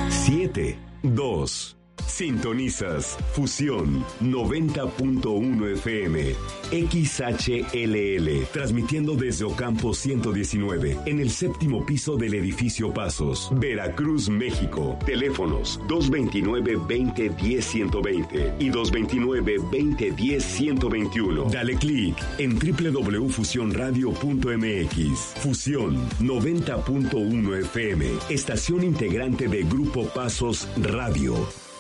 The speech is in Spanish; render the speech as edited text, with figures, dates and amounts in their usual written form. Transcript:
7-2. Sintonizas Fusión 90.1 FM XHLL, transmitiendo desde Ocampo 119 en el séptimo piso del edificio Pasos, Veracruz, México. Teléfonos 229-2010-120 y 229-2010-121. Dale clic en www.fusionradio.mx. Fusión 90.1 FM, estación integrante de Grupo Pasos Radio.